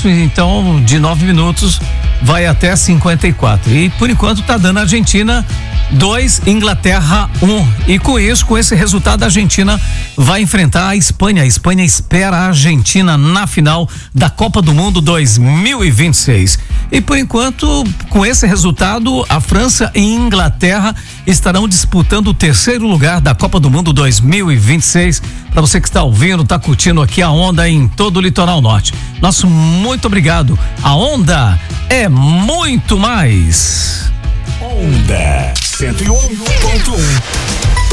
isso, então de 9 minutos vai até 54. E por enquanto tá dando Argentina 2, Inglaterra 1. E com esse resultado, a Argentina vai enfrentar a Espanha. A Espanha espera a Argentina na final da Copa do Mundo 2026. E por enquanto, com esse resultado, a França e Inglaterra estarão disputando o 3º lugar da Copa do Mundo 2026. Para você que está ouvindo, está curtindo aqui a Onda em todo o Litoral Norte. Nosso muito obrigado. A Onda é muito mais. Onda 101.1